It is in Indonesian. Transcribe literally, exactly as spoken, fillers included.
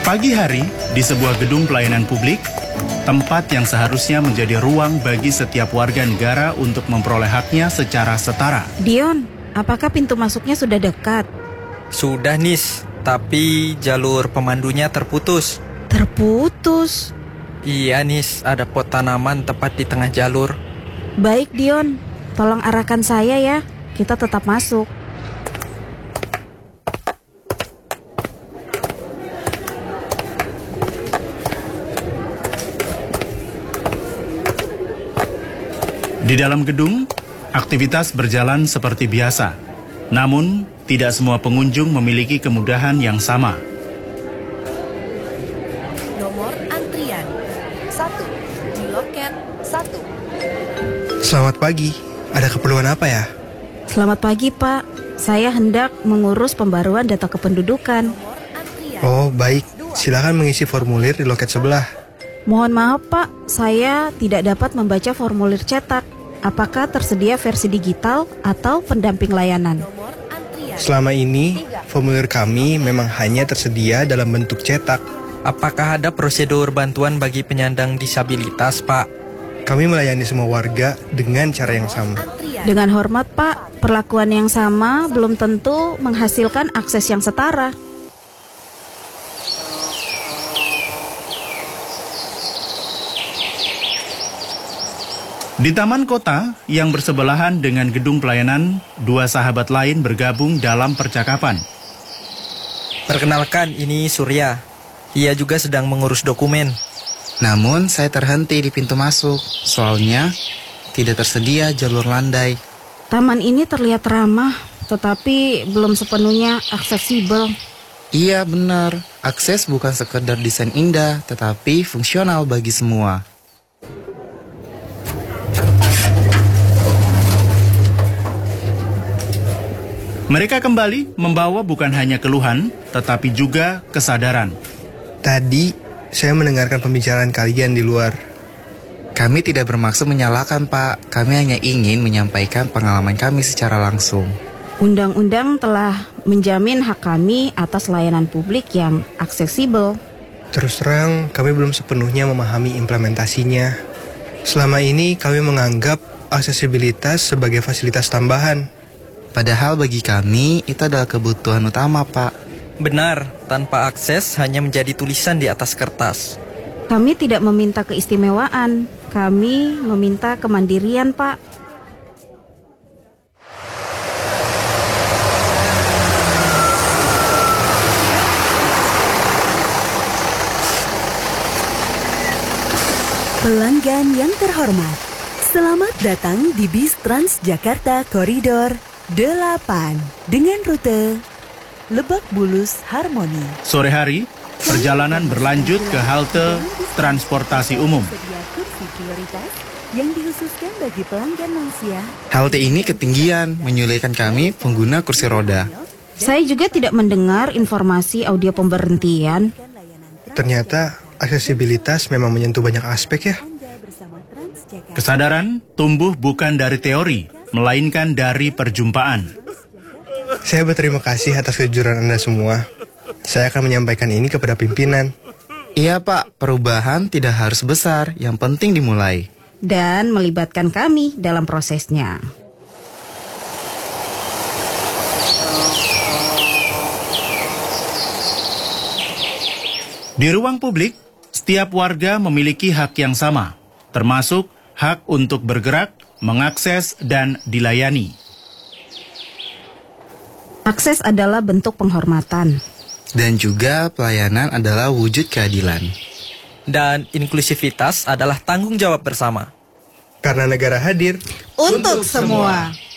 Pagi hari, di sebuah gedung pelayanan publik, tempat yang seharusnya menjadi ruang bagi setiap warga negara untuk memperoleh haknya secara setara. Dion, apakah pintu masuknya sudah dekat? Sudah, Nis, tapi jalur pemandunya terputus. Terputus? Iya, Nis, ada pot tanaman tepat di tengah jalur. Baik, Dion, tolong arahkan saya ya, kita tetap masuk. Di dalam gedung, aktivitas berjalan seperti biasa. Namun, tidak semua pengunjung memiliki kemudahan yang sama. Nomor antrian satu di loket satu. Selamat pagi, ada keperluan apa ya? Selamat pagi, Pak. Saya hendak mengurus pembaruan data kependudukan. Nomor antrian Oh, baik. Silakan mengisi formulir di loket sebelah. Mohon maaf, Pak, saya tidak dapat membaca formulir cetak. Apakah tersedia versi digital atau pendamping layanan? Nomor antrian Selama ini, formulir kami memang hanya tersedia dalam bentuk cetak. Apakah ada prosedur bantuan bagi penyandang disabilitas, Pak? Kami melayani semua warga dengan cara yang sama. antrian Dengan hormat, Pak, perlakuan yang sama belum tentu menghasilkan akses yang setara. Di taman kota yang bersebelahan dengan gedung pelayanan, dua sahabat lain bergabung dalam percakapan. Perkenalkan, ini Surya. Ia juga sedang mengurus dokumen. Namun saya terhenti di pintu masuk, soalnya tidak tersedia jalur landai. Taman ini terlihat ramah, tetapi belum sepenuhnya aksesibel. Iya benar, akses bukan sekedar desain indah, tetapi fungsional bagi semua. Mereka kembali membawa bukan hanya keluhan, tetapi juga kesadaran. Tadi, saya mendengarkan pembicaraan kalian di luar. Kami tidak bermaksud menyalahkan, Pak. Kami hanya ingin menyampaikan pengalaman kami secara langsung. Undang-undang telah menjamin hak kami atas layanan publik yang aksesibel. Terus terang, kami belum sepenuhnya memahami implementasinya. Selama ini, kami menganggap aksesibilitas sebagai fasilitas tambahan. Padahal bagi kami itu adalah kebutuhan utama, Pak. Benar, tanpa akses hanya menjadi tulisan di atas kertas. Kami tidak meminta keistimewaan, kami meminta kemandirian, Pak. Pelanggan yang terhormat, selamat datang di bis Transjakarta Koridor delapan dengan rute Lebak Bulus Harmoni. Sore hari, perjalanan berlanjut ke halte transportasi umum. Sedia kursi prioritas yang dikhususkan bagi pelanggan lansia. Halte ini ketinggian, menyulitkan kami pengguna kursi roda. Saya juga tidak mendengar informasi audio pemberhentian. Ternyata, aksesibilitas memang menyentuh banyak aspek ya. Kesadaran tumbuh bukan dari teori, melainkan dari perjumpaan. Saya berterima kasih atas kejujuran Anda semua. Saya akan menyampaikan ini kepada pimpinan. Iya, Pak. Perubahan tidak harus besar, yang penting dimulai. Dan melibatkan kami dalam prosesnya. Di ruang publik, setiap warga memiliki hak yang sama, termasuk hak untuk bergerak, mengakses, dan dilayani. Akses adalah bentuk penghormatan. Dan juga pelayanan adalah wujud keadilan. Dan inklusivitas adalah tanggung jawab bersama. Karena negara hadir Untuk semua.